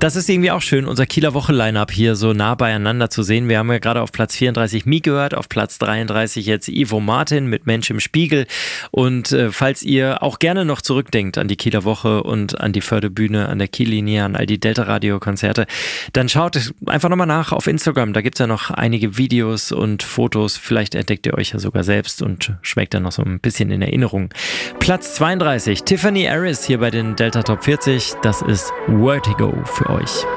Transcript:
Das ist irgendwie auch schön, unser Kieler Woche-Line-Up hier so nah beieinander zu sehen. Wir haben ja gerade auf Platz 34 Mi gehört, auf Platz 33 jetzt Ivo Martin mit Mensch im Spiegel. Und falls ihr auch gerne noch zurückdenkt an die Kieler Woche und an die Förderbühne, an der Kiellinie, an all die Delta-Radio-Konzerte, dann schaut einfach nochmal nach auf Instagram. Da gibt es ja noch einige Videos und Fotos. Vielleicht entdeckt ihr euch ja sogar selbst und schwelgt dann noch so ein bisschen in Erinnerung. Platz 32, Tiffany Harris hier bei den Delta Top 40. Das ist Vertigo für euch.